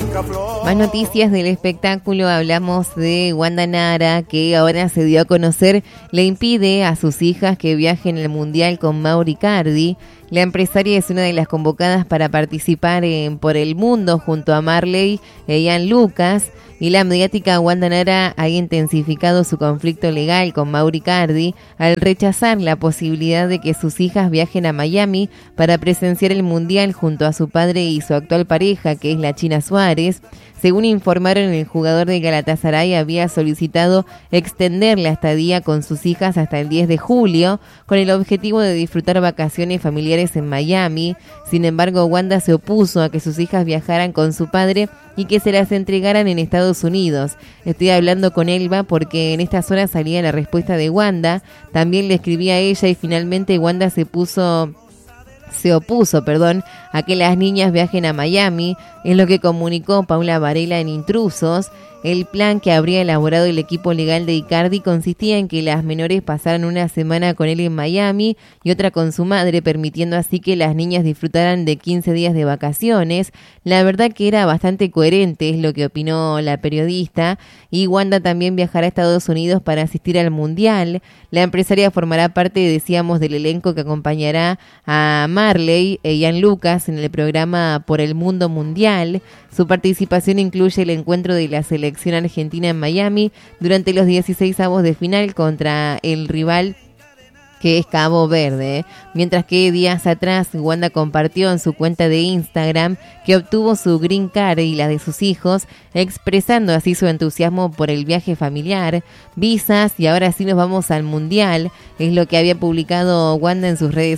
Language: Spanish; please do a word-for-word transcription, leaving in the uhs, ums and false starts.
Más noticias del espectáculo. Hablamos de Wanda Nara, que ahora se dio a conocer, le impide a sus hijas que viajen al Mundial con Mauro Icardi. La empresaria es una de las convocadas para participar en Por el Mundo junto a Marley e Ian Lucas. Y la mediática Wanda Nara ha intensificado su conflicto legal con Mauro Icardi al rechazar la posibilidad de que sus hijas viajen a Miami para presenciar el Mundial junto a su padre y su actual pareja, que es la China Suárez. Según informaron, el jugador de Galatasaray había solicitado extender la estadía con sus hijas hasta el diez de julio, con el objetivo de disfrutar vacaciones familiares en Miami. Sin embargo, Wanda se opuso a que sus hijas viajaran con su padre y que se las entregaran en Estados Unidos. Estoy hablando con Elba porque en estas horas salía la respuesta de Wanda. También le escribí a ella y finalmente Wanda se puso... se opuso, perdón, a que las niñas viajen a Miami, es lo que comunicó Paula Varela en Intrusos. El plan que habría elaborado el equipo legal de Icardi consistía en que las menores pasaran una semana con él en Miami y otra con su madre, permitiendo así que las niñas disfrutaran de quince días de vacaciones. La verdad que era bastante coherente, es lo que opinó la periodista. Y Wanda también viajará a Estados Unidos para asistir al Mundial. La empresaria formará parte, decíamos, del elenco que acompañará a Marley e Ian Lucas en el programa Por el Mundo Mundial. Su participación incluye el encuentro de la selección argentina en Miami durante los dieciseisavos de final contra el rival que es Cabo Verde, mientras que días atrás Wanda compartió en su cuenta de Instagram que obtuvo su green card y la de sus hijos, expresando así su entusiasmo por el viaje familiar, visas y ahora sí nos vamos al Mundial, es lo que había publicado Wanda en sus redes